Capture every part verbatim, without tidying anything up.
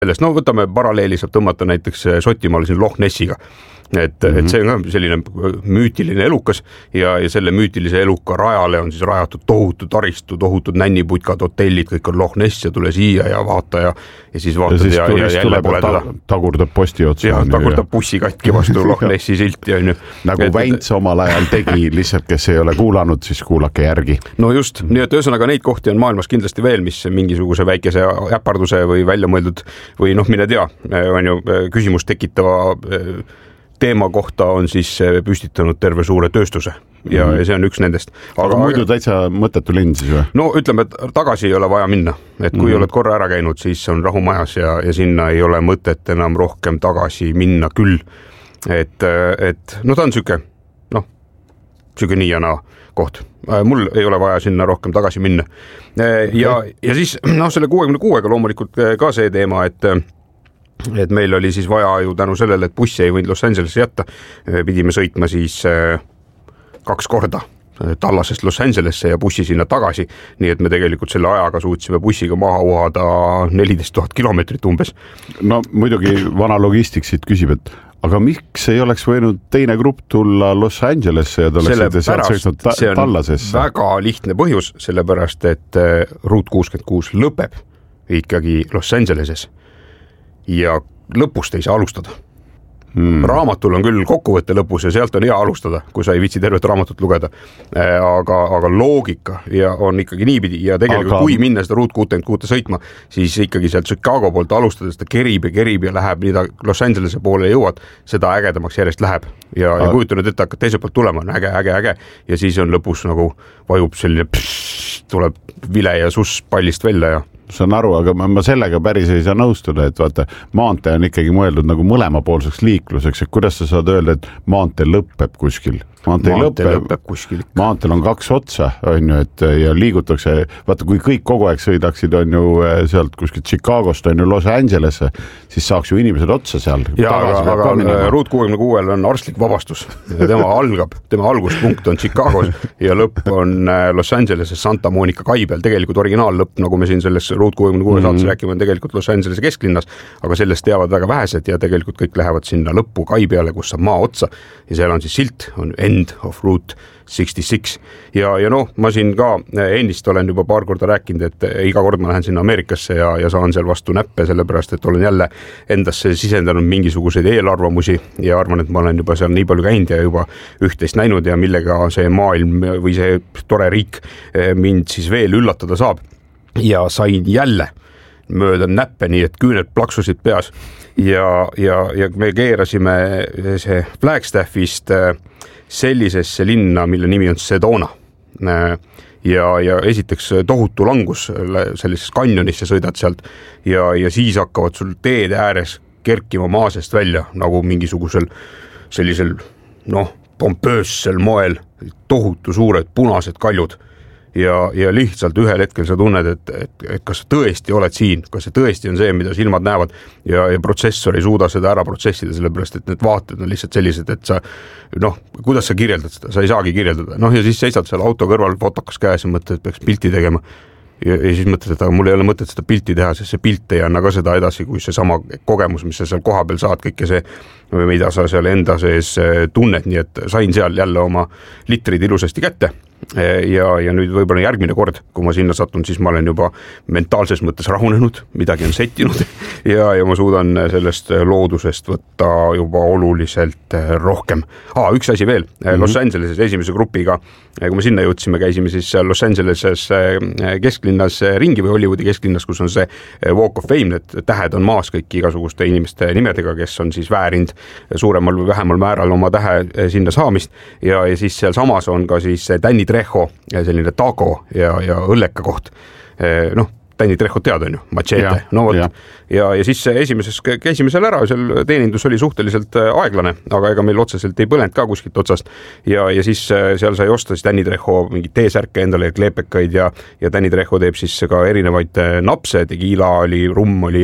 sellest, no võtame paralleeli, saab tõmmata näiteks Sotimaal siin Loch Nessiga. Et, mm-hmm. et see on ka selline müütiline elukas ja, ja selle müütilise eluka rajale on siis rajatud tohutu taristu, tohutud nänniputkad, hotellid, kõik on Loch Ness ja tule siia ja vaata ja, ja siis vaatad ja, ja, ja jälle pole teda. Tagurdab posti otsa. Ja, tagurdab bussi katki vastu Loch Nessi silti. On ju. Nagu et, Väints omal ajal tegi, lihtsalt kes ei ole kuulanud, siis kuulake järgi. No just, nii et ühesõnaga neid kohti on maailmas kindlasti veel, mis mingisuguse väikese äparduse või välja mõeldud või noh, mine tea, on ju küsimus tekitava teema kohta on siis püstitanud terve suure tööstuse ja, mm-hmm. ja see on üks nendest. Aga, aga muidu täitsa mõttetu linn siis või? No ütleme, et tagasi ei ole vaja minna, et kui mm-hmm. oled korra ära käinud, siis on rahu majas ja, ja sinna ei ole mõtet enam rohkem tagasi minna küll. Et, et no ta on süke, noh, süke nii ja naa koht. Mul ei ole vaja sinna rohkem tagasi minna. Ja, ja siis noh, selle kuuekümne kuuega loomulikult ka see teema, et et meil oli siis vaja ju tänu sellele, et bussi ei võinud Los Angelesse jätta, pidime sõitma siis kaks korda Tallasest Los Angelesse ja bussi sinna tagasi, nii et me tegelikult selle ajaga suutsime bussiga maha uhada neliteist tuhat kilomeetrit umbes. No muidugi vana logistik siit küsib, et aga miks ei oleks võinud teine grupp tulla Los Angelesse ja ta oleks sealt sõitnud ta- Tallasesse? Väga lihtne põhjus, sellepärast, et Route kuuskümmend kuus lõpeb ikkagi Los Angeleses ja lõpust ei saa alustada. Hmm. Raamatul on küll kokkuvõtte lõpus ja sealt on hea alustada, kui sa ei viitsi tervet raamatut lugeda. Aga, aga loogika ja on ikkagi niipidi ja tegelikult aga... kui minna seda Route kuuskümmend kuus sõitma, siis ikkagi sealt Chicago poolt alustades ta kerib ja kerib ja läheb, mida Los Angelese poole jõuad, seda ägedamaks järjest läheb. Ja, aga... ja kujutan nüüd, et hakkad teiselt poolt tulema, on äge, äge, äge ja siis on lõpus nagu vajub selline pss, tuleb vile ja suss pallist välja ja saan aru, aga ma sellega päris ei saa nõustuda, et vaata, maantee on ikkagi mõeldud nagu mõlemapoolseks liikluseks, et kuidas sa saad öelda, et maantee lõpeb kuskil? Maantee, maantee lõpeb, lõpeb kuskil. Maanteel on kaks otsa, on ju, et ja liigutakse, vaata, kui kõik kogu aeg sõidaksid, on ju sealt kuskil Chicagost, on ju Los Angelesse, siis saaks ju inimesed otsa seal. Ja, aga, aga Route kuuskümmend kuus on arstlik vabastus. Ja tema algab, tema alguspunkt on Chicagos ja lõpp on Los Angelesse Santa Monica kai peal. Tegelikult originaallõpp, nagu me siin selles Route kuuskümmend kuus saates mm-hmm. räägime, on tegelikult Los Angelese kesklinnas, aga sellest teavad väga vähesed ja tegelikult kõik lähevad sinna lõppu kai peale, kus saab maa otsa ja seal on siis silt, on end of Route kuuskümmend kuus ja, ja noh, ma siin ka ennist olen juba paar korda rääkinud, et iga kord ma lähen sinna Ameerikasse ja, ja saan seal vastu näppe, sellepärast, et olen jälle endasse sisendanud mingisuguseid eelarvamusi ja arvan, et ma olen juba seal nii palju käinud ja juba üht-teist näinud ja millega see maailm või see tore riik mind siis veel üllatada saab ja sain jälle mööda näppe, nii et küüned plaksusid peas ja, ja, ja me keerasime see Flagstaffist sellisesse linna, mille nimi on Sedona ja, ja esiteks tohutu langus sellises kanjonisse sõidad sealt ja, ja siis hakkavad sul teede ääres kerkima maasest välja nagu mingisugusel sellisel noh, pompöössel moel tohutu suured punased kaljud ja, ja lihtsalt ühel hetkel sa tunned, et, et, et kas tõesti oled siin, kas see tõesti on see, mida silmad näevad ja, ja protsessor ei suuda seda ära protsessida, sellepärast, et need vaated on lihtsalt sellised, et sa noh, kuidas sa kirjeldad seda, sa ei saagi kirjeldada, noh ja siis seisad seal auto kõrval fotokas käes ja mõtled, et peaks pilti tegema ja, ja siis mõtled, et aga mul ei ole mõtet seda pilti teha, sest see pilt ei anna ka seda edasi, kui see sama kogemus, mis sa seal koha peal saad, kõike see, mida sa seal enda sees tunned, nii et sain seal jälle oma litrid ilusasti kätte ja, ja nüüd võib-olla järgmine kord, kui ma sinna satun, siis ma olen juba mentaalses mõttes rahunenud, midagi on settinud ja, ja ma suudan sellest loodusest võtta juba oluliselt rohkem. Aa, üks asi veel, mm-hmm. Los Angeleses esimese grupiga, kui me sinna jõudsime, käisime siis Los Angeleses kesklinnas ringi või Hollywoodi kesklinnas, kus on see Walk of Fame, need tähed on maas kõik igasuguste inimeste nimedega, kes on siis väärind suuremal või vähemal määral oma tähe sinna saamist ja, ja siis seal samas on ka siis Danny Trejo, selline taco ja, ja õlleka koht. Noh, Danny Trejo tead on ju, machete. Ja, no, ja. Ja, ja siis esimeses käisime seal ära, seal teenindus oli suhteliselt aeglane, aga ega meil otseselt ei põlenud ka kuskilt otsast. Ja, ja siis seal sai osta siis Danny Trejo mingid teesärke endale ja kleepekaid ja, ja Danny Trejo teeb siis ka erinevaid napse, tequila oli, rum oli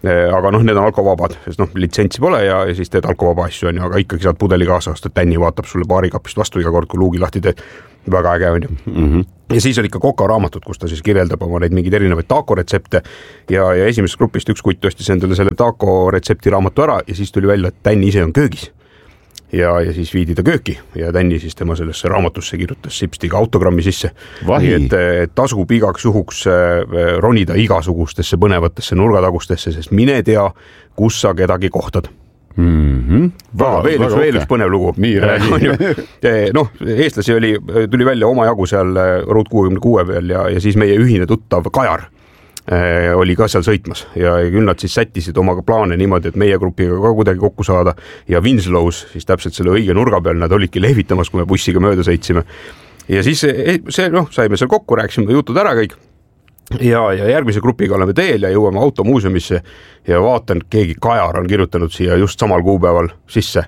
aga noh, need on alkovabad, sest noh, litsentsi pole ja, ja siis teed alkovaba asju, on ju, aga ikkagi saad pudeli kaasa, sest Tänni vaatab sulle baarikapist vastu iga kord, kui luugi lahti teed. Väga äge on ju. Mm-hmm. Ja siis oli ikka Koka raamatud, kus ta siis kirjeldab oma neid mingeid erinevaid taako retsepte ja, ja esimesest grupist üks kutt ostis endale selle taako retsepti raamatu ära ja siis tuli välja, et Tänni ise on köögis. Ja, ja siis viidi ta kööki ja Tänni siis tema sellesse raamatusse kirjutas sipstiga autogrammi sisse. Nii et, et tasub igaks juhuks ronida igasugustesse põnevatesse nurgatagustesse, sest mine tea, kus sa kedagi kohtad. Mm-hmm. Väga, veel, üks, veel üks põnev lugu. Nii räägi. noh, eestlasi oli, tuli välja oma jagu seal Route kuuekümne kuue peal ja, ja siis meie ühine tuttav Kajar oli ka seal sõitmas ja küll nad siis sättisid omaga plaane niimoodi, et meie grupiga ka kuidagi kokku saada ja Winslow's siis täpselt selle õige nurga peal nad olidki lehvitamas, kui me bussiga mööda sõitsime. Ja siis see, noh, saime seal kokku, rääkisime jutud ära kõik ja, ja järgmise grupiga oleme teel ja jõuame automuuseumisse ja vaatan, keegi Kajar on kirjutanud siia just samal kuupäeval sisse,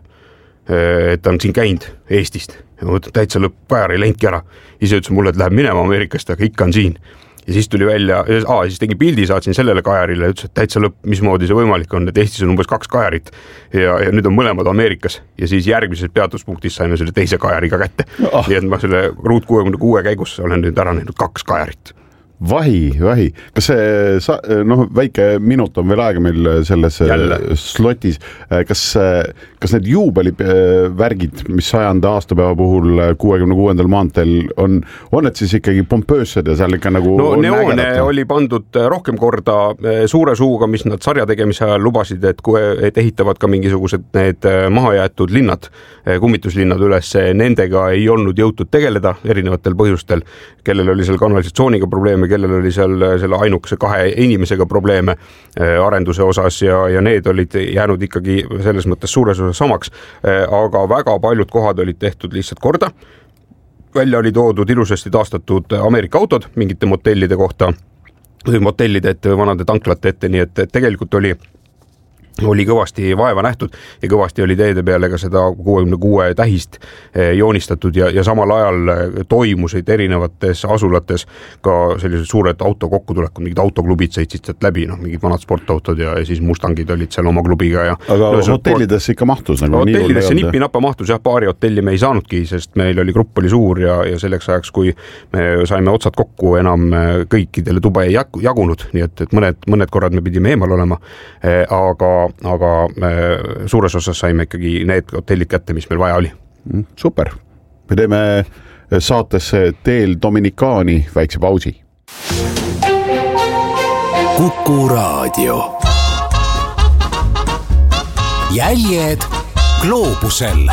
et ta on siin käinud Eestist ja ma mõtlen, täitsa lõpp, Kajar ei läinudki ära. Ise ütles mulle, et läheb minema Ameerikast, aga ikka on siin. Ja siis tuli välja, aa, siis tegi pildi, saatsin sellele Kajarile ja ütles, et täitsa lõpp, mismoodi see võimalik on, et Eestis on umbes kaks Kajarit ja, ja nüüd on mõlemad Amerikas ja siis järgmises peatuspunktis saime selle teise Kajariga kätte. Oh. Nii et ma selle Route kuuekümne kuue käigus olen nüüd ära näinud kaks Kajarit. Vahi, vahi. Kas see, noh, väike minut on veel aega meil selles Jälle. slotis. Kas, kas need juubelivärgid, mis sajanda aastapäeva puhul kuuekümne kuuendal maanteel on, on need siis ikkagi pompöössed ja seal ikka nagu... No neoone nägedata? Oli pandud rohkem korda suure suuga, mis nad sarja tegemise ajal lubasid, et, kui, et ehitavad ka mingisugused need mahajäetud linnad, kummituslinnad üles, nendega ei olnud jõutud tegeleda erinevatel põhjustel, kellel oli seal kanalisatsiooniga probleeme, kellel oli seal selle ainukese kahe inimesega probleeme arenduse osas ja, ja need olid jäänud ikkagi selles mõttes suures osas samaks, aga väga paljud kohad olid tehtud lihtsalt korda. Välja oli toodud ilusasti taastatud Ameerika autod mingite motellide kohta, motellide ette, vanade tanklate ette, nii et tegelikult oli oli kõvasti vaeva nähtud ja kõvasti oli teede peale ka seda kuuekümne kuue tähist joonistatud ja, ja samal ajal toimusid erinevates asulates ka sellised suured auto kokkutulekud, mingid autoklubid sõitsid sealt läbi, noh, mingid vanad sportautod ja, ja siis Mustangid olid seal oma klubiga. Ja, aga no, hotellidesse ikka mahtus? Nagu hotellidesse nippi-nappa mahtus, jah, paari hotelli me ei saanudki, sest meil oli grupp oli suur ja, ja selleks ajaks, kui me saime otsad kokku, enam kõikidele tube ei jagunud, nii et, et mõned, mõned korrad me pidime eemal olema, aga aga suures osas saime ikkagi need hotellid kätte, mis meil vaja oli. Super. Me teeme saatesse Teel Dominikaani väikse pausi. Kuku Raadio. Jäljed gloobusel.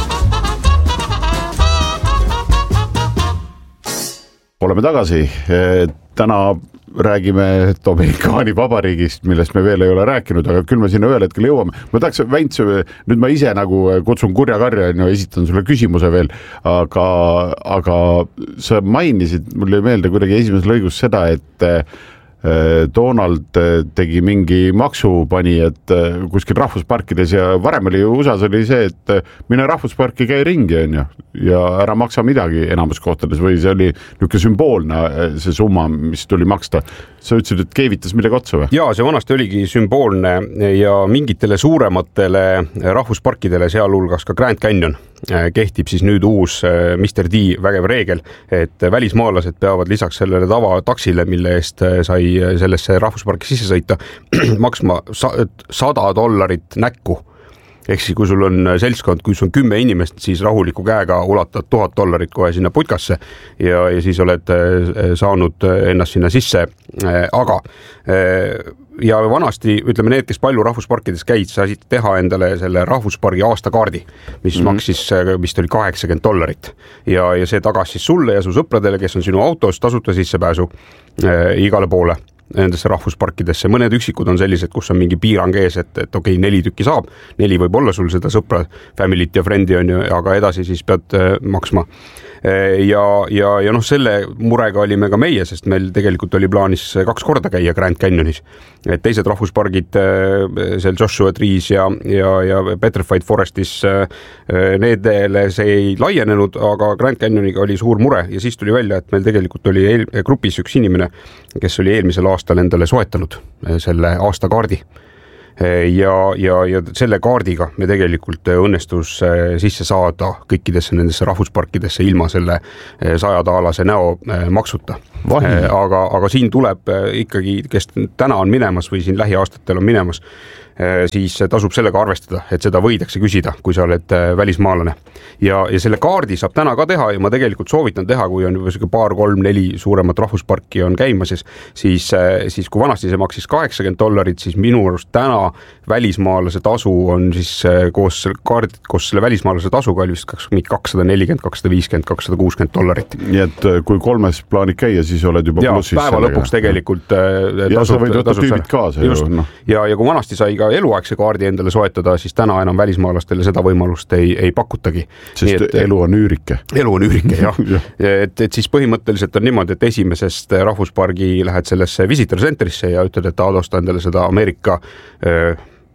Oleme tagasi. Täna räägime Dominikaani vabariigist, millest me veel ei ole rääkinud, aga küll me sinna ühel hetkel jõuame. Ma tahaks, Väints, nüüd ma ise nagu kutsun kurja karja ja esitan sulle küsimuse veel, aga, aga sa mainisid, mul ei meelde kuidagi esimeses lõigus seda, et Donald tegi mingi maksu pani, et kuskil rahvusparkides ja varem oli ju U S A-s oli see, et mine rahvusparki käi ringi on ju, ja ära maksa midagi enamus kohtades või see oli niisugune sümboolne see summa, mis tuli maksta. Sa ütlesid, et keevitas midagi otsa või? Jaa, see vanasti oligi sümboolne ja mingitele suurematele rahvusparkidele, sealhulgas ka Grand Canyon, kehtib siis nüüd uus mister D vägev reegel, et välismaalased peavad lisaks sellele tava taksile, mille eest sai sellesse rahvusparki sisse sõita, maksma sada dollarit näkku. Ehk siis, kui sul on seltskond, kui sul on kümme inimest, siis rahuliku käega ulatad tuhat dollarit kohe sinna putkasse ja, ja siis oled saanud ennast sinna sisse. Aga ja vanasti, ütleme need, kes palju rahvusparkides käid, said teha endale selle rahvuspargi aastakaardi, mis mm-hmm. maksis, vist oli kaheksakümmend dollarit ja, ja see tagas siis sulle ja su sõpradele, kes on sinu autos, tasuta sissepääsu äh, igale poole nendesse rahvusparkidesse. Mõned üksikud on sellised, kus on mingi piirang ees, et, et okei, okay, neli tükki saab, neli võib olla sul seda sõpra, family't ja friend'i on ju, aga edasi siis pead äh, maksma. Ja, ja, ja noh, selle murega olime ka meie, sest meil tegelikult oli plaanis kaks korda käia Grand Canyonis. Et teised rahvuspargid, seal Joshua Trees ja, ja, ja Petrified Forestis, needele see ei laienenud, aga Grand Canyoniga oli suur mure ja siis tuli välja, et meil tegelikult oli eel, grupis üks inimene, kes oli eelmisel aastal endale soetanud selle aastakaardi. ja, ja, ja selle kaardiga me tegelikult õnnestus sisse saada kõikidesse nendesse rahvusparkidesse ilma selle sajataalase näo maksuta. Aga, aga siin tuleb ikkagi, kes täna on minemas või siin lähiaastatel on minemas, siis tasub sellega arvestada, et seda võidakse küsida, kui sa oled välismaalane. Ja, ja selle kaardi saab täna ka teha ja ma tegelikult soovitan teha, kui on juba paar, kolm, neli suuremat rahvusparki on käimas, siis, siis kui vanasti see maksis kaheksakümmend dollarit, siis minu arust täna välismaalase tasu on siis koos, kaard, koos selle välismaalase tasuga oli vist kakssada nelikümmend, kakssada viiskümmend, kakssada kuuskümmend dollarit. Nii et kui kolmes plaanid käia, siis oled juba ja, plussis. Päeva sellega. Lõpuks tegelikult ja tasub, sa võid võtta tüübid kaasa. Ju, no. ja, ja kui vanasti sai ka eluaegse kaardi endale soetada, siis täna enam välismaalastele seda võimalust ei, ei pakutagi. Sest et, elu on üürike. Elu on üürike, jah. ja. et, et siis põhimõtteliselt on niimoodi, et esimesest rahvuspargi lähed sellesse visitor centerisse ja ütled, et adosta endale seda Ameerika äh,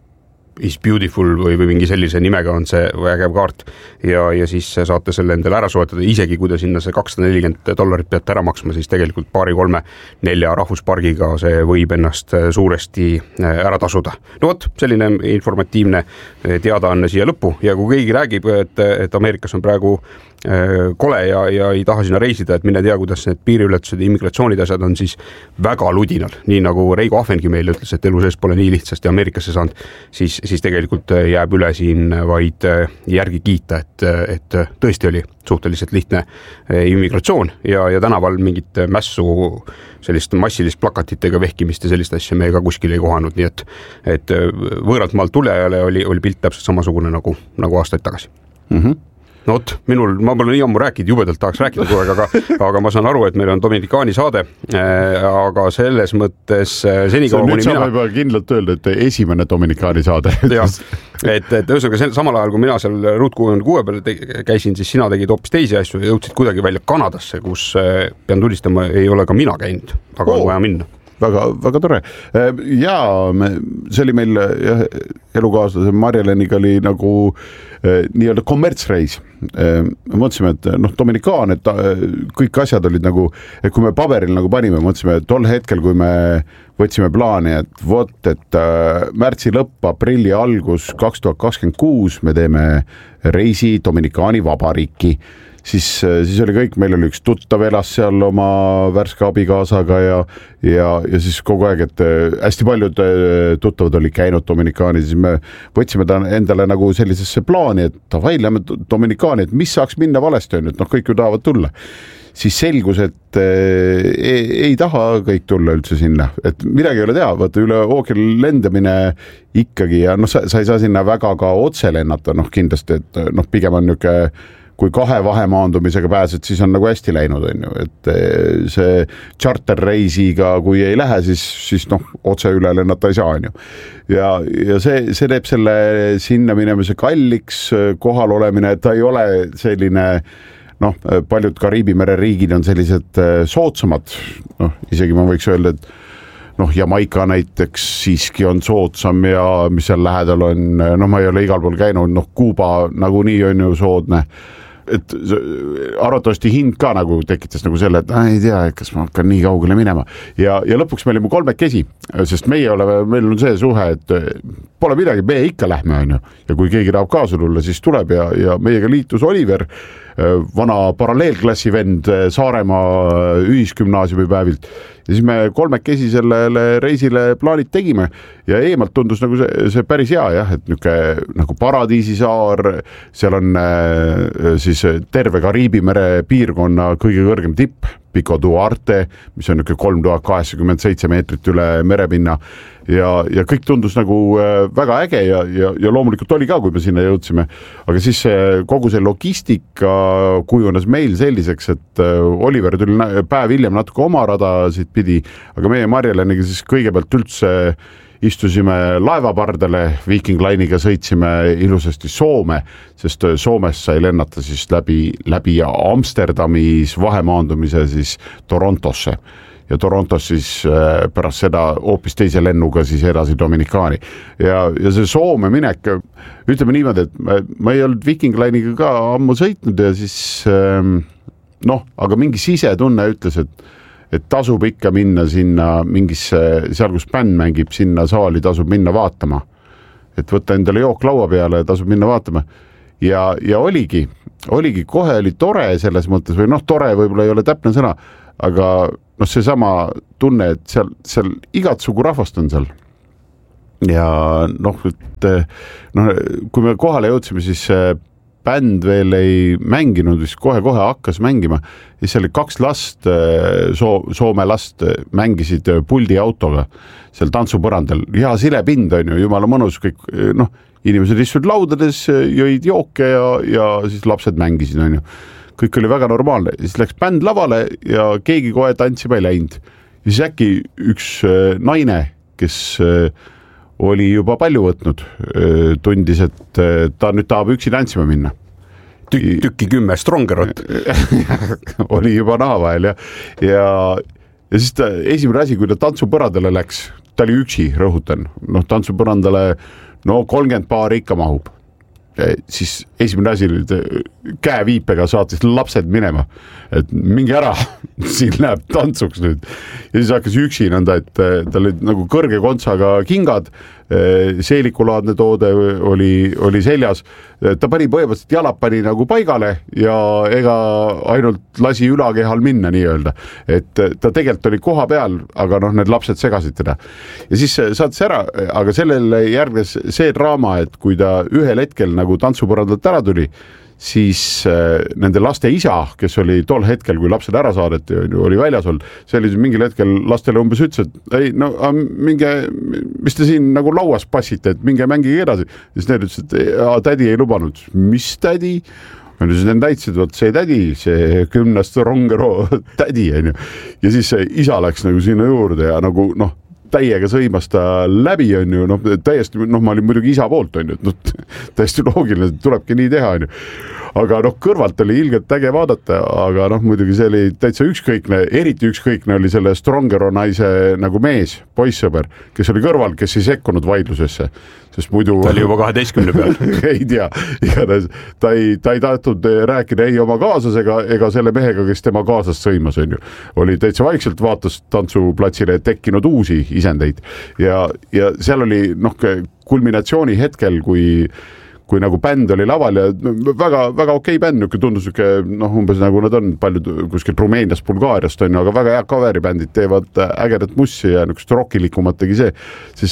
is beautiful või, või mingi sellise nimega on see vägev kaart ja, ja siis saate selle endale ära soetada, isegi kui te sinna see kakssada nelikümmend dollarit peate ära maksma, siis tegelikult paari, kolme, nelja rahvuspargiga see võib ennast suuresti ära tasuda. No vot, selline informatiivne teadaanne siia lõppu ja kui keegi räägib, et, et Ameerikas on praegu kole ja, ja ei taha sinna reisida, et mine tea, kuidas need piiriületused ja immigratsioonid asjad on siis väga ludinal, nii nagu Reigo Ahvengi meile ütles, et elu sees pole nii lihtsasti Ameerikasse saanud, siis, siis tegelikult jääb üle siin vaid järgi kiita, et, et tõesti oli suhteliselt lihtne immigratsioon ja, ja tänaval mingit mässu, sellist massilist plakatitega vehkimist ja sellist asja me ka kuskil ei kohanud, nii et, et võõralt maalt tulijale oli, oli pilt täpselt samasugune nagu, nagu aastaid tagasi. Mhm. No ot, minul, ma pole nii ammu rääkida, jubedalt tahaks rääkida kogu aeg, aga, aga ma saan aru, et meil on Dominikaani saade, aga selles mõttes senikaua nüüd saab mina... juba kindlalt öelda, et esimene Dominikaani saade. Ja, et, et ühesõnaga samal ajal, kui mina seal Route kuuekümne kuue peal käisin, siis sina tegid hoopis teisi asju ja jõudsid kuidagi välja Kanadasse, kus pean tunnistama, ei ole ka mina käinud, aga oh. on vaja minna. Väga, väga tore. Ja me, see oli meil jah, elukaaslase Marjeleniga oli nagu eh, nii-öelda kommertsreis. Eh, me mõtlesime, et noh, Dominikaan, et kõik asjad olid nagu, et kui me paberil nagu panime, mõtlesime, et tol hetkel, kui me võtsime plaani, et vot, et äh, märtsi lõpp, aprilli algus kaks tuhat kakskümmend kuus me teeme reisi Dominikaani vabariiki. Siis, siis oli kõik, meil oli üks tuttav elas seal oma värske abikaasaga ja, ja, ja siis kogu aeg, et hästi paljud tuttavad oli käinud Dominikaani, siis me võtsime ta endale nagu sellisesse plaani, et davai, lähme Dominikaani, et mis saaks minna valesti on, et noh, kõik ju tahavad tulla. Siis selgus, et ei, ei taha kõik tulla üldse sinna, et midagi ei ole teha, vaata üle ookeani lendamine ikkagi ja noh, sa, sa ei saa sinna väga ka otse lennata, noh kindlasti, et noh, pigem on niisugune kui kahe vahemaandumisega pääsed, siis on nagu hästi läinud, on ju, et see charterreisiga, kui ei lähe, siis, siis noh, otse üle lennata ei saa, on ju. Ja, ja see, see teeb selle sinna minemise kalliks, kohal olemine, et ta ei ole selline, noh, paljud Kariibi mere riigid on sellised soodsamad, noh, isegi ma võiks öelda, et noh, Jamaika näiteks siiski on soodsam ja mis seal lähedal on, noh, ma ei ole igal pool käinud, noh, Kuuba nagunii on ju soodne, et arvatavasti hind ka nagu tekitas nagu selle, et äh, ei tea, kas ma hakkan nii kaugele minema ja, ja lõpuks me olime kolmekesi, sest meie oleme, meil on see suhe, et pole midagi, me ikka lähme, on ju, ja kui keegi tahab kaasa tulla, siis tuleb ja, ja meiega liitus Oliver, vana paralleelklassi vend Saaremaa ühisgümnaasiumi päevilt ja siis me kolmekesi sellele reisile plaanid tegime ja eemalt tundus nagu see, see päris hea jah, et niisugune nagu paradiisisaar, seal on siis terve Kariibi mere piirkonna kõige kõrgem tipp, Pico Duarte, mis on niisugune kolm tuhat kaheksakümmend seitse meetrit üle merepinna ja, ja kõik tundus nagu väga äge ja, ja, ja loomulikult oli ka, kui me sinna jõudsime, aga siis kogu see logistika kujunes meil selliseks, et Oliver tuli päev hiljem natuke oma rada siit pidi, aga meie Marjeleniga siis kõigepealt üldse istusime laevapardale, Viking Line'iga sõitsime ilusasti Soome, sest Soomes sai lennata siis läbi, läbi Amsterdamis vahemaandumise siis Torontosse ja Torontos siis pärast seda hoopis teise lennuga siis edasi Dominikaani ja, ja see Soome minek, ütleme niimoodi, et ma, ma ei olnud Viking Line'iga ka ammu sõitnud ja siis noh, aga mingi sisetunne ütles, et et tasub ikka minna sinna mingisse, seal kus bänd mängib, sinna saali tasub minna vaatama. et võtta endale jook laua peale ja tasub minna vaatama. Ja, ja oligi, oligi kohe oli tore selles mõttes või noh, tore võib-olla ei ole täpne sõna, aga noh, see sama tunne, et seal, seal igat sugu rahvast on seal. Ja noh, et noh, kui me kohale jõudsime, siis bänd veel ei mänginud, vist kohe-kohe hakkas mängima. Ja seal oli kaks last, soo, Soome last mängisid puldi autoga seal tantsupõrandal. Ja silepind on ju, jumala mõnus, kõik noh, inimesed istuvad laudades, jõid jooke ja, ja siis lapsed mängisid, on ju. Kõik oli väga normaalne. Siis läks bänd lavale ja keegi kohe tantsima ei läinud. Ja siis äkki üks naine, kes oli juba palju võtnud, tundis, et ta nüüd tahab üksi tantsima minna. Tük, tükki kümme strongerot. oli juba naha vahel ja, ja, ja siis ta esimene asi, kui ta tantsupõrandale läks, ta oli üksi, rõhutan, noh tantsupõrandale no kolmkümmend paari ikka mahub. Siis esimene asi oli käeviipega saatis lapsed minema, et mingi ära, siin läheb tantsuks nüüd. Ja siis hakkas üksi nõnda, et tal olid nagu kõrge kontsaga kingad, seelikulaadne toode oli, oli seljas. Ta pani põhimõtteliselt jalad pani nagu paigale ja ega ainult lasi ülakehal minna nii-öelda. Et ta tegelikult oli koha peal, aga noh, need lapsed segasid teda. Ja siis saatis ära, aga sellele järgnes see draama, et kui ta ühel hetkel nagu tantsupõrandalt ära tuli, siis nende laste isa, kes oli tol hetkel, kui lapsed ära saadeti, oli väljas olnud, see oli mingil hetkel lastele umbes ütles, et ei, no minge, mis te siin nagu lauas passite, et minge mängige edasi. Siis need ütles, et ja, tädi ei lubanud. Mis tädi? Siis need näitsid, et see tädi, see kümnest rongero tädi. Ja siis see isa läks nagu sinna juurde ja nagu noh, täiega sõimas ta läbi on ju, noh täiesti, noh ma olin muidugi isa poolt on ju, et noh täiesti loogiline, tulebki nii teha on ju. Aga noh, kõrvalt oli ilgelt äge vaadata, aga noh, muidugi see oli täitsa ükskõikne, eriti ükskõikne oli selle strongero naise nagu mees, poissõber, kes oli kõrval, kes ei sekkunud vaidlusesse, sest muidu... Ta oli juba kaheteistkümne peal. ei tea, igatahes ta ei, ta ei tahtnud rääkida ei oma kaaslasega ega selle mehega, kes tema kaasast sõimas on ju. Oli täitsa vaikselt vaatas tantsuplatsile tekkinud uusi isendeid ja, ja seal oli noh, kulminatsiooni hetkel, kui kui nagu bänd oli laval ja väga, väga okei bänd, niuke tundus niuke, noh, umbes nagu nad on paljud kuskil Rumeeniast, Bulgaariast on ju, aga väga hea coveribändid teevad ägedat mussi ja niukest rockilikumat tegi see. Siis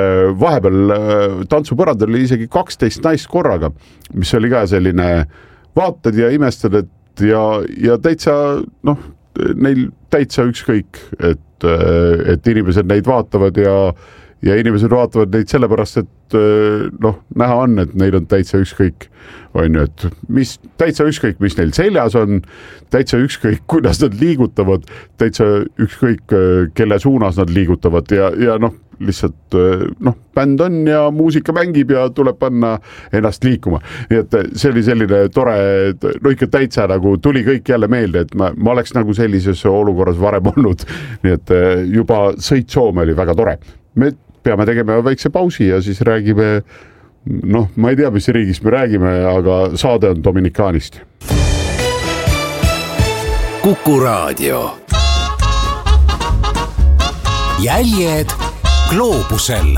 vahepeal tantsupõrandal oli isegi kaksteist naist korraga, mis oli ka selline vaatad ja imestad, et ja, ja täitsa, noh, neil täitsa ükskõik, et, et inimesed neid vaatavad ja ja inimesed vaatavad neid sellepärast, et noh, näha on, et neil on täitsa ükskõik, on ju, et mis, täitsa ükskõik, mis neil seljas on, täitsa ükskõik, kuidas nad liigutavad, täitsa ükskõik, kelle suunas nad liigutavad ja, ja noh, lihtsalt noh, bänd on ja muusika mängib ja tuleb panna ennast liikuma. Nii et see oli selline tore, no ikka täitsa nagu tuli kõik jälle meelde, et ma, ma oleks nagu sellises olukorras varem olnud. Nii et juba sõit Soome oli väga tore. Me peame tegema väikse pausi ja siis räägime, noh, ma ei tea, mis riigist me räägime, aga saade on Dominikaanist. Kuku Raadio. Jäljed gloobusel.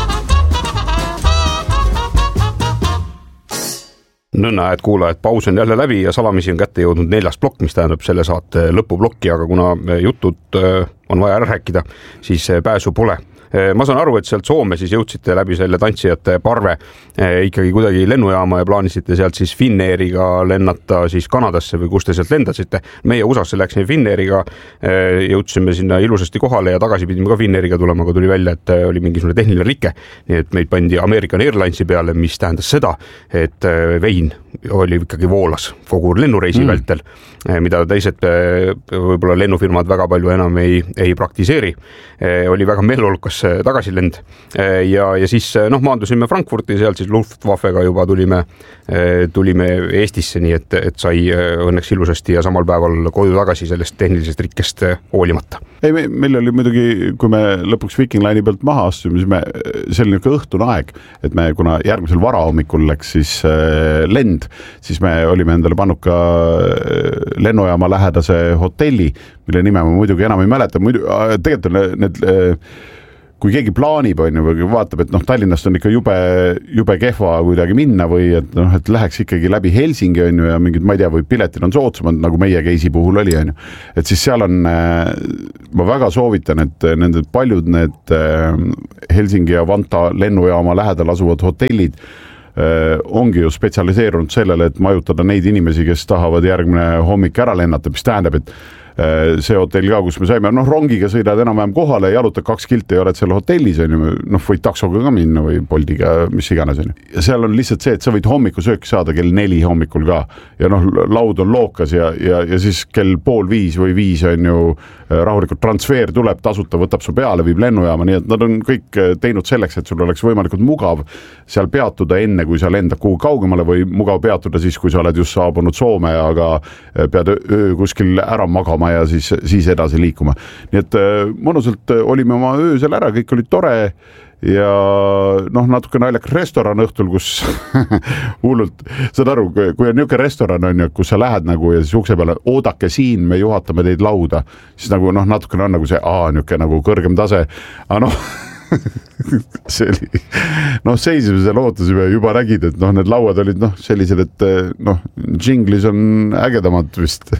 Nõnna, et kuulajad, paus on jälle läbi ja salamisi on kätte jõudnud neljas plokk, mis tähendab selle saate lõpuplokki, aga kuna jutud on vaja ära rääkida, siis pääsu pole. Ma saan aru, et sealt Soome siis jõudsite läbi selle tantsijate parve ikkagi kuidagi lennujaama ja plaanisite sealt siis Finnairiga lennata siis Kanadasse või kus te sealt lendasite. Meie U S A-sse läksime Finnairiga, jõudsime sinna ilusasti kohale ja tagasi pidime ka Finnairiga tulema, aga tuli välja, et oli mingisugune tehniline rike, nii et meid pandi American Airlinesi peale, mis tähendas seda, et vein oli ikkagi voolas kogu lennureisi mm. vältel, mida teised võib-olla lennufirmad väga palju enam ei, ei praktiseeri. Oli väga meeleolukas tagasilend ja, ja siis noh, maandusime Frankfurti, sealt siis Luftwaffega juba tulime, tulime Eestisse, nii et, et sai õnneks ilusasti ja samal päeval koju tagasi sellest tehnilisest rikkest hoolimata. Ei, me, meil oli muidugi, kui me lõpuks Viking Line'i pealt maha astusime, siis me, selline õhtune aeg, et me, kuna järgmisel varahommikul läks siis lend, siis me olime endale pannud ka lennujaama lähedase hotelli, mille nime ma muidugi enam ei mäleta, muidu, tegelikult on need kui keegi plaanib, on ju, või vaatab, et noh, Tallinnast on ikka jube, jube kehva kuidagi minna või et noh, et läheks ikkagi läbi Helsingi, on ju, ja mingid, ma ei tea, või piletid on soodsamad, nagu meie case'i puhul oli, on ju. Et siis seal on, ma väga soovitan, et nende paljud need Helsingi ja Vanta lennujaama lähedal asuvad hotellid ongi ju spetsialiseerunud sellele, et majutada neid inimesi, kes tahavad järgmine hommik ära lennata, mis tähendab, et see hotell ka, kus me saime, noh, rongiga sõidad enam-vähem kohale, jalutad kaks kilti ja oled seal hotellis, on ju, noh, võid taksoga ka minna või Boltiga, mis iganes, on ju. Ja seal on lihtsalt see, et sa võid hommikusööki saada kell neli hommikul ka ja noh, laud on lookas ja, ja, ja siis kell pool viis või viis on ju rahulikult transfer tuleb, tasuta võtab su peale, viib lennujaama, nii et nad on kõik teinud selleks, et sul oleks võimalikult mugav seal peatuda enne, kui sa lendad kuhu kaugemale või mugav peatuda siis, kui sa oled just saabunud Soome, aga pead öö kuskil ära magama ja siis, siis edasi liikuma. Nii et mõnusalt olime oma öö seal ära, kõik oli tore ja noh, natuke naljakas restoran õhtul, kus hullult, saad aru, kui on niisugune restoran, on ju, kus sa lähed nagu ja siis ukse peale, oodake siin, me juhatame teid lauda, siis nagu noh, natukene on nagu see, aa, niisugune nagu kõrgem tase, aga noh, see oli, noh, seisime seal, ootasime, juba nägid, et noh, need lauad olid noh, sellised, et noh, džinglis on ägedamad vist,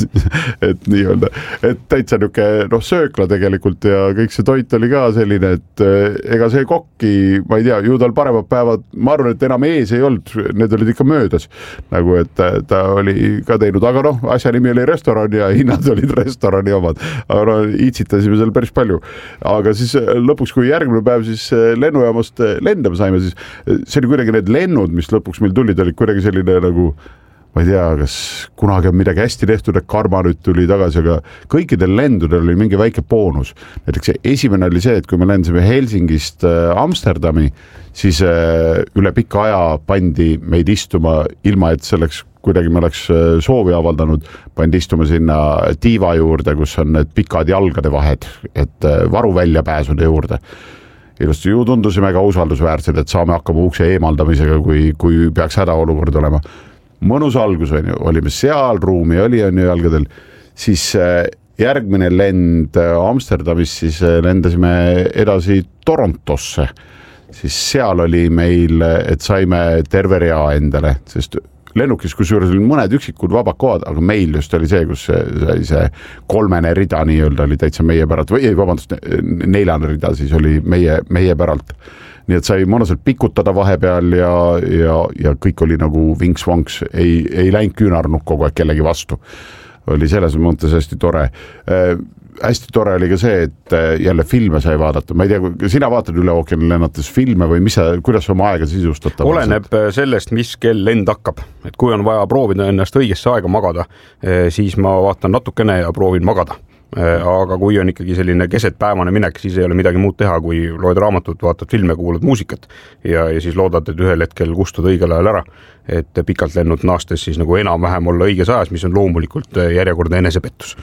et nii-öelda, et täitsa niuke, noh, söökla tegelikult ja kõik see toit oli ka selline, et ega see kokki, ma ei tea, ju tal paremad päevad, ma arvan, et enam ees ei olnud, need olid ikka möödas, nagu et ta oli ka teinud, aga noh, asja nimi oli restoran ja hinnad olid restorani omad, aga no itsitasime seal päris palju, aga siis lõpuks, kui järgmine päev siis lennujaamast lendama saime, siis see oli kuidagi need lennud, mis lõpuks meil tulid, olid kuidagi selline nagu, ma ei tea, kas kunagi on midagi hästi tehtud, et Karma nüüd tuli tagasi, aga kõikidel lendudel oli mingi väike boonus. Näiteks esimene oli see, et kui me lendasime Helsingist Amsterdami, siis üle pika aja pandi meid istuma, ilma et selleks kuidagi me oleks soovi avaldanud, pandi istuma sinna tiiva juurde, kus on need pikad jalgade vahed, et varu välja pääsude juurde. Ilusti ju tundusime ka usaldusväärsed, et saame hakkama ukse eemaldamisega, kui, kui peaks hädaolukord olema. Mõnus algus on ju, olime seal, ruumi oli on ju jalgadel, siis järgmine lend Amsterdamis, siis lendasime edasi Torontosse, siis seal oli meil, et saime terve rea endale, sest lennukis, kus juures oli mõned üksikud vabad kohad, aga meil just oli see, kus see, see kolmene rida nii-öelda oli täitsa meie päralt, või ei, vabandust, neljane rida siis oli meie, meie päralt. Nii et sai mõnusalt pikutada vahepeal ja, ja, ja kõik oli nagu vinks-vonks, ei, ei läinud küünarnuk kogu aeg kellegi vastu. Oli selles mõttes hästi tore. Äh, hästi tore oli ka see, et jälle filme sai vaadata. Ma ei tea, sina vaatad üle ookeani lennates filme või mis sa, kuidas oma aega sisustada? Oleneb sellest, mis kell lend hakkab. Et kui on vaja proovida ennast õigesse aega magada, siis ma vaatan natukene ja proovin magada. Aga kui on ikkagi selline kesetpäevane minek, siis ei ole midagi muud teha, kui loed raamatut, vaatad filme, kuulad muusikat ja, ja siis loodad, et ühel hetkel kustud õigel ajal ära, et pikalt lennud naastes siis nagu enam-vähem olla õiges ajas, mis on loomulikult järjekordne enesepettus.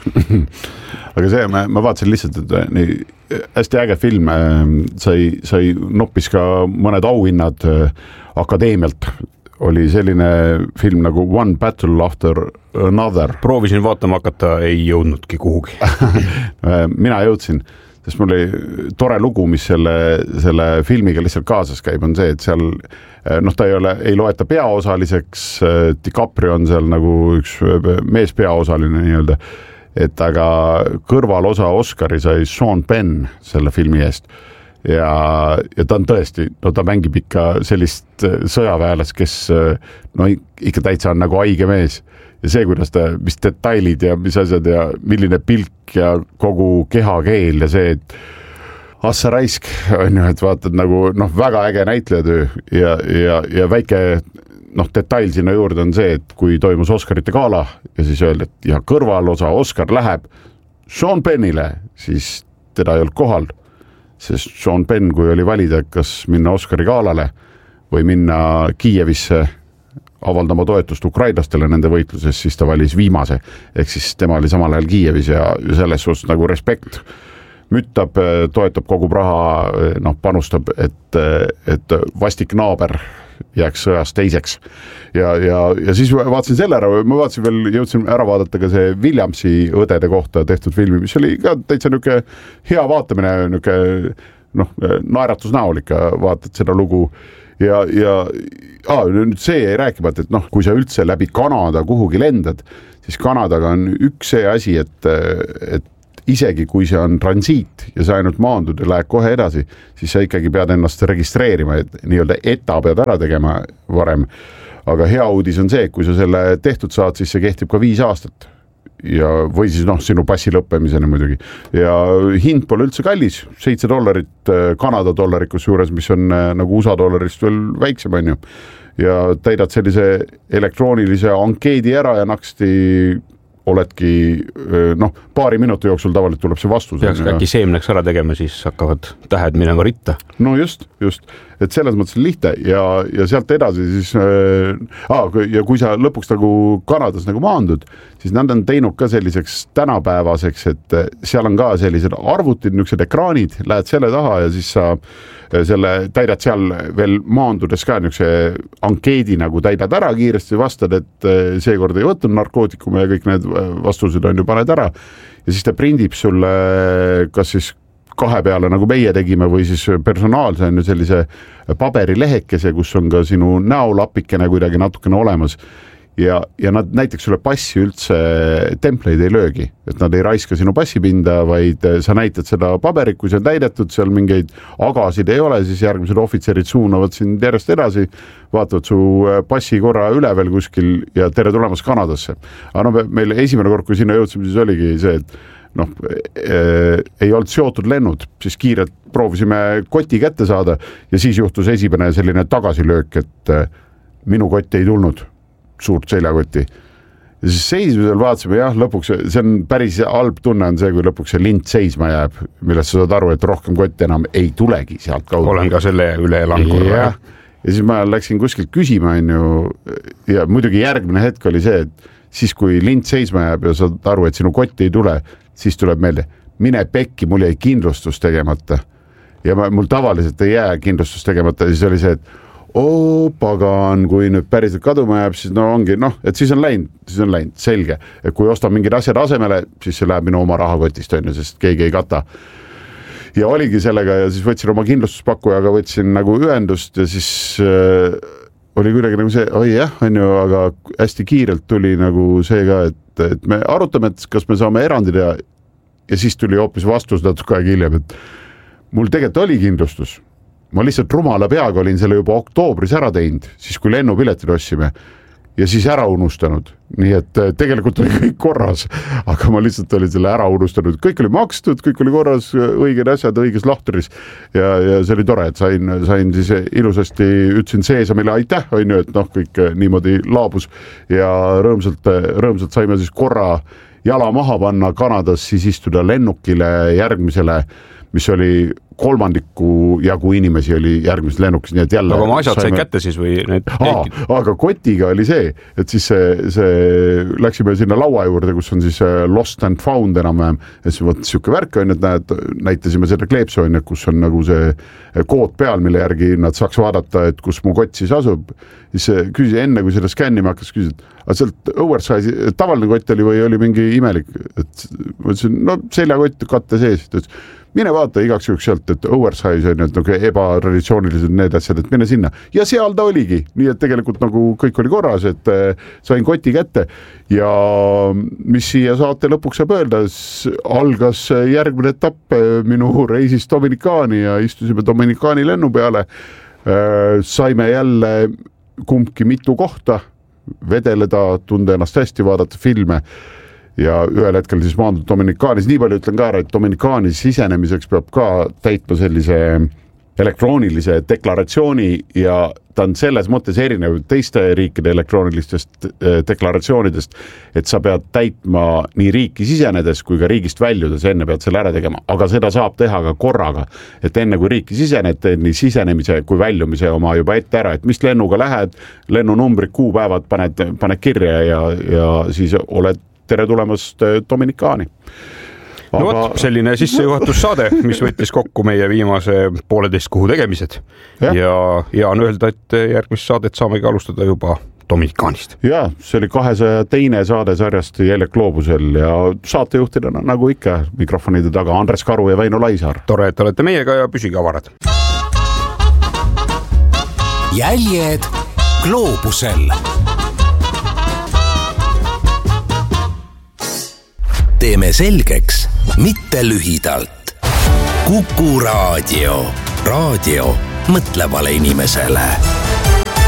Aga see, ma, ma vaatasin lihtsalt, et nii hästi äge film, sai, sai noppis ka mõned auhinnad akadeemialt. Oli selline film nagu One Battle After Another. Proovisin vaatama hakata, ei jõudnudki kuhugi. Mina jõudsin, sest mul oli tore lugu, mis selle, selle filmiga lihtsalt kaasas käib, on see, et seal noh, ta ei ole, ei loeta peaosaliseks, DiCaprio on seal nagu üks mees peaosaline nii-öelda, et aga kõrvalosa Oscari sai Sean Penn selle filmi eest. Ja, ja ta on tõesti, no ta mängib ikka sellist sõjaväelas, kes no ikka täitsa on nagu haige mees ja see, kuidas ta, mis detailid ja mis asjad ja milline pilk ja kogu kehakeel ja see, et assa raisk on ju, et vaatad nagu noh, väga äge näitlejatöö ja, ja, ja väike noh, detail sinna juurde on see, et kui toimus Oscarite gala ja siis öeldi, et ja kõrvalosa Oscar läheb Sean Pennile, siis teda ei olnud kohal. Sest Sean Penn, kui oli valida, kas minna Oscari galale või minna Kiievisse avaldama toetust ukrainlastele nende võitluses, siis ta valis viimase. Ehk siis tema oli samal ajal Kiievis ja selles suhtes nagu respekt müttab, toetab kogu raha, noh, panustab, et, et vastik naaber jääks sõjas teiseks. Ja, ja, ja siis vaatasin selle ära, ma vaatasin veel, jõudsin ära vaadata ka see Williamsi õdede kohta tehtud filmi, mis oli ka täitsa niuke hea vaatamine, niuke noh, naeratusnäol ikka vaatad seda lugu ja, ja ah, nüüd see ei rääkimata, et noh, kui sa üldse läbi Kanada kuhugi lendad, siis Kanadaga on üks see asi, et, et isegi kui see on transiit ja sa ainult maandud ja lähed kohe edasi, siis sa ikkagi pead ennast registreerima, et nii-öelda ETA pead ära tegema varem. Aga hea uudis on see, et kui sa selle tehtud saad, siis see kehtib ka viis aastat. Ja, või siis noh, sinu passi lõppemiseni muidugi. Ja hind pole üldse kallis, seitse dollarit Kanada dollarikus juures, mis on nagu U S A dollarist veel väiksem on ju. Ja täidad sellise elektroonilise ankeedi ära ja naksti oledki, noh, paari minuti jooksul tavaliselt tuleb see vastus. Peaks äkki seemneks ära tegema, siis hakkavad tähed minema ritta. No just, just. Et selles mõttes lihtne ja, ja sealt edasi siis, äh, ja kui sa lõpuks nagu Kanadas nagu maandud, siis nad on teinud ka selliseks tänapäevaseks, et seal on ka sellised arvutid, niisugused ekraanid, lähed selle taha ja siis sa selle täidad seal veel maandudes ka niisuguse ankeedi nagu täidad ära kiiresti, vastad, et seekord ei võtnud narkootikume ja kõik need vastused on ju paned ära ja siis ta prindib sulle kas siis kahe peale, nagu meie tegime, või siis personaalse on ju sellise paberilehekese, kus on ka sinu näolapikene kuidagi natukene olemas ja, ja nad näiteks sulle passi üldse templeid ei löögi, et nad ei raiska sinu passipinda, vaid sa näitad seda paberit, kui see on täidetud, seal mingeid agasid ei ole, siis järgmised ohvitserid suunavad sind järjest edasi, vaatavad su passi korra üle veel kuskil ja tere tulemast Kanadasse. Aga no meil esimene kord, kui sinna jõudsime, siis oligi see, et noh, äh, ei olnud seotud lennud, siis kiirelt proovisime koti kätte saada ja siis juhtus esimene selline tagasilöök, et äh, minu kotti ei tulnud, suurt seljakotti. Ja siis seismisel vaatasime, jah, lõpuks see on päris halb tunne on see, kui lõpuks see lint seisma jääb, millest sa saad aru, et rohkem kotti enam ei tulegi sealt kaudu. Olen ka selle üle elangur. Ja, ja siis ma läksin kuskilt küsima, on ju, ja muidugi järgmine hetk oli see, et siis kui lint seisma jääb ja saad aru, et sinu kotti ei tule, siis tuleb meelde, mine pekki, mul jäi kindlustus tegemata. Ja ma, mul tavaliselt ei jää kindlustus tegemata, siis oli see, et oo, pagan, kui nüüd päriselt kaduma jääb, siis no ongi, noh, et siis on läinud, siis on läinud, selge. Et kui ostan mingid asjad asemele, siis see läheb minu oma rahakotist, on ju, sest keegi ei kata. Ja oligi sellega ja siis võtsin oma kindlustuspakkujaga, võtsin nagu ühendust ja siis äh, oli kuidagi nagu see, oi jah, on ju, aga hästi kiirelt tuli nagu see ka, et, et me arutame, et kas me saame erandid ja, ja siis tuli hoopis vastus natuke aeg hiljem, et mul tegelikult oli kindlustus. Ma lihtsalt rumala peaga olin selle juba oktoobris ära teinud, siis kui lennupiletid ossime ja siis ära unustanud. Nii et tegelikult oli kõik korras, aga ma lihtsalt olin selle ära unustanud. Kõik oli makstud, kõik oli korras, õiged asjad, õiges lahtris ja, ja see oli tore, et sain, sain siis ilusasti, ütlesin seesamile aitäh, on ju, et noh, kõik niimoodi laabus ja rõõmsalt, rõõmsalt saime siis korra jala maha panna Kanadas, siis istuda lennukile järgmisele, mis oli kolmandiku jagu inimesi oli järgmises lennukis, nii et jälle... Aga oma asjad saime... sai kätte siis või need... Aa, aga kotiga oli see, et siis see, see läksime sinna laua juurde, kus on siis lost and found enam-vähem, et siis võt siuke värk on, et näed, näitasime selle kleepsu on, kus on nagu see kood peal, mille järgi nad saaks vaadata, et kus mu kott siis asub. Siis küsi enne, kui seda skännima hakkas, küsid, aga sealt oversize, tavaline kott oli või oli mingi imelik, et mõtlesin, no seljakott katte sees, et mine vaata igaks juhuks sealt, et oversize on, et nagu ebatraditsioonilised need asjad, et mine sinna. Ja seal ta oligi, nii et tegelikult nagu kõik oli korras, et sain koti kätte ja mis siia saate lõpuks saab öelda, algas järgmine etapp minu reisis Dominikaani ja istusime Dominikaani lennu peale. Saime jälle kumbki mitu kohta vedeleda, tunda ennast hästi, vaadata filme. Ja ühel hetkel siis maandud Dominikaanis, nii palju ütlen ka ära, et Dominikaanis sisenemiseks peab ka täitma sellise elektroonilise deklaratsiooni ja ta on selles mõttes erinev teiste riikide elektroonilistest deklaratsioonidest, et sa pead täitma nii riiki sisenedes kui ka riigist väljudes, enne pead selle ära tegema, aga seda saab teha ka korraga, et enne kui riiki sisened, nii sisenemise kui väljumise oma juba ette ära, et mis lennuga lähed, lennunumbrid, kuupäevad paned, paned kirja ja, ja siis oled tere tulemast Dominikaani. Aga... No võt, selline sissejuhatussaade, mis võttis kokku meie viimase pooleteist kuhu tegemised ja, ja hea on öelda, et järgmist saadet saamegi alustada juba Dominikaanist. Ja see oli kahesaja teine saade sarjast Jäljed gloobusel ja saatejuhtidena nagu ikka mikrofonide taga Andres Karu ja Väino Laisaar. Tore, et olete meiega ja püsige avarad. Jäljed gloobusel. Teeme selgeks, mitte lühidalt. Kuku Raadio. Raadio mõtlevale inimesele.